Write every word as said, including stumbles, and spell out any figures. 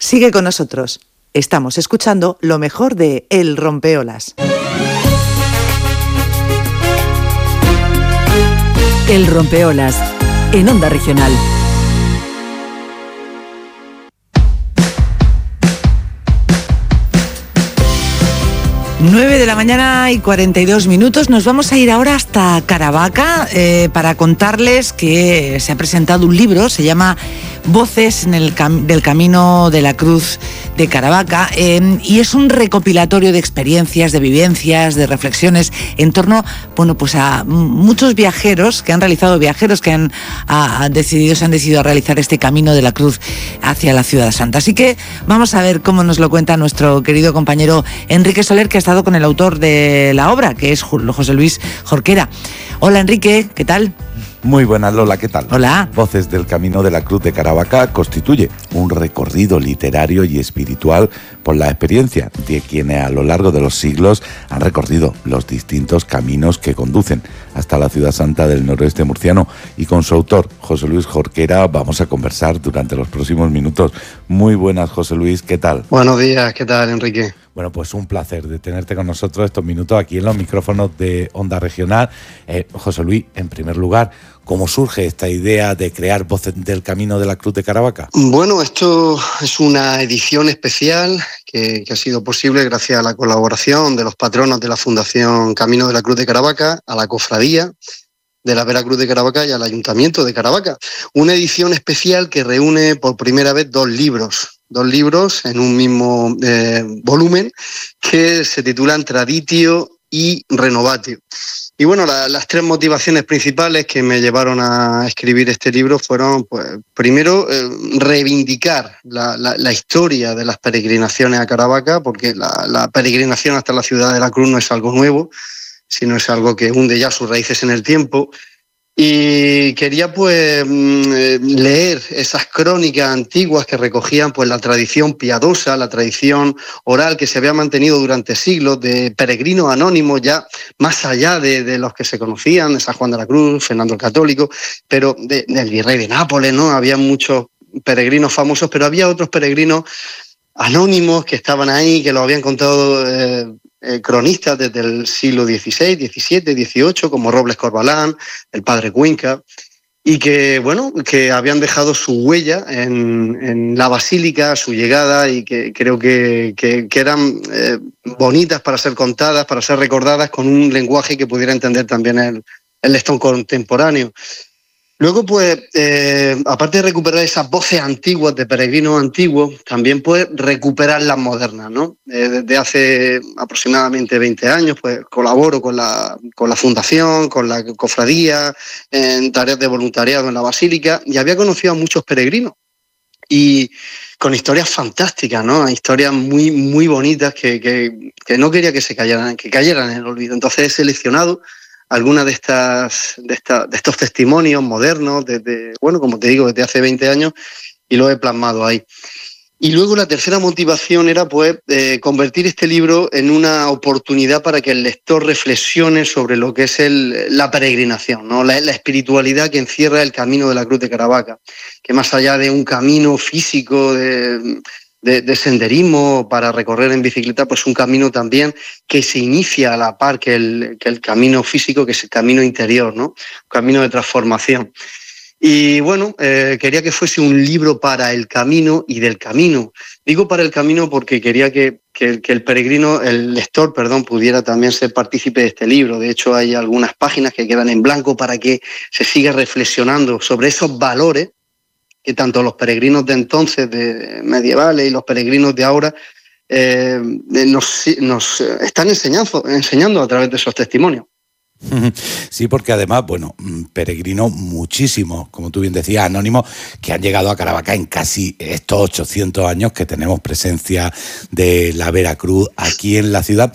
Sigue con nosotros. Estamos escuchando lo mejor de El Rompeolas. El Rompeolas, en Onda Regional. nueve de la mañana y cuarenta y dos minutos. Nos vamos a ir ahora hasta Caravaca eh, para contarles que se ha presentado un libro, se llama Voces en el cam- del Camino de la Cruz de Caravaca, eh, y es un recopilatorio de experiencias, de vivencias, de reflexiones en torno, bueno, pues a muchos viajeros que han realizado, viajeros que han a, a decidido, se han decidido a realizar este Camino de la Cruz hacia la Ciudad Santa. Así que vamos a ver cómo nos lo cuenta nuestro querido compañero Enrique Soler, que ha estado con el autor de la obra, que es José Luis Jorquera. Hola Enrique, ¿qué tal? Muy buenas, Lola, ¿qué tal? Hola. Voces del Camino de la Cruz de Caravaca constituye un recorrido literario y espiritual por la experiencia de quienes a lo largo de los siglos han recorrido los distintos caminos que conducen hasta la Ciudad Santa del noroeste murciano. Y con su autor, José Luis Jorquera, vamos a conversar durante los próximos minutos. Muy buenas, José Luis, ¿qué tal? Buenos días, ¿qué tal, Enrique? Bueno, pues un placer de tenerte con nosotros estos minutos aquí en los micrófonos de Onda Regional. Eh, José Luis, en primer lugar, ¿cómo surge esta idea de crear Voces del Camino de la Cruz de Caravaca? Bueno, esto es una edición especial que, que ha sido posible gracias a la colaboración de los patronos de la Fundación Camino de la Cruz de Caravaca, a la Cofradía de la Vera Cruz de Caravaca y al Ayuntamiento de Caravaca. Una edición especial que reúne por primera vez dos libros. Dos libros en un mismo eh, volumen que se titulan Traditio y Renovatio. Y bueno, la, las tres motivaciones principales que me llevaron a escribir este libro fueron, pues, primero, eh, reivindicar la, la, la historia de las peregrinaciones a Caravaca, porque la, la peregrinación hasta la Ciudad de la Cruz no es algo nuevo, sino es algo que hunde ya sus raíces en el tiempo. Y quería pues leer esas crónicas antiguas que recogían pues la tradición piadosa, la tradición oral que se había mantenido durante siglos de peregrinos anónimos ya más allá de, de los que se conocían, de San Juan de la Cruz, Fernando el Católico, pero de, del virrey de Nápoles, ¿no? Había muchos peregrinos famosos, pero había otros peregrinos anónimos que estaban ahí, que lo habían contado eh, eh, cronistas desde el siglo dieciséis, diecisiete, dieciocho, como Robles Corbalán, el padre Cuenca, y que, bueno, que habían dejado su huella en, en la basílica a su llegada y que creo que, que, que eran eh, bonitas para ser contadas, para ser recordadas con un lenguaje que pudiera entender también el, el lector contemporáneo. Luego, pues, eh, aparte de recuperar esas voces antiguas de peregrinos antiguos, también pues recuperar las modernas, ¿no? Eh, desde hace aproximadamente veinte años, pues colaboro con la, con la Fundación, con la Cofradía, en tareas de voluntariado en la Basílica, y había conocido a muchos peregrinos y con historias fantásticas, ¿no? Historias muy, muy bonitas que, que, que no quería que se cayeran, que cayeran en el olvido. Entonces he seleccionado algunas de estas, de esta, de estos testimonios modernos, desde, bueno, como te digo, desde hace veinte años, y lo he plasmado ahí. Y luego la tercera motivación era, pues, eh, convertir este libro en una oportunidad para que el lector reflexione sobre lo que es el, la peregrinación, ¿no? La, la espiritualidad que encierra el Camino de la Cruz de Caravaca, que más allá de un camino físico de De, de senderismo para recorrer en bicicleta, pues un camino también que se inicia a la par que el, que el camino físico, que es el camino interior, ¿no? Un camino de transformación. Y bueno, eh, quería que fuese un libro para el camino y del camino. Digo para el camino porque quería que, que, que el peregrino, el lector, perdón, pudiera también ser partícipe de este libro. De hecho, hay algunas páginas que quedan en blanco para que se siga reflexionando sobre esos valores que tanto los peregrinos de entonces, de medievales, y los peregrinos de ahora eh, nos, nos están enseñando, enseñando a través de esos testimonios. Sí, porque además, bueno, peregrinos muchísimos, como tú bien decías, anónimos, que han llegado a Caravaca en casi estos ochocientos años que tenemos presencia de la Vera Cruz aquí en la ciudad.